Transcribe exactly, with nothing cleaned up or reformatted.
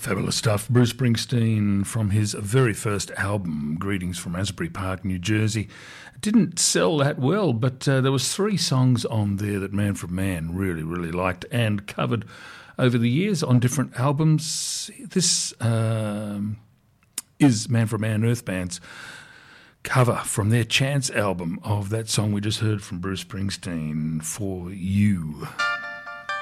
Fabulous stuff. Bruce Springsteen from his very first album, Greetings from Asbury Park, New Jersey. It didn't sell that well, but uh, there was three songs on there that Man from Man really, really liked and covered over the years on different albums. This um, is Man from Man Earth Band's cover from their Chance album of that song we just heard from Bruce Springsteen, For You.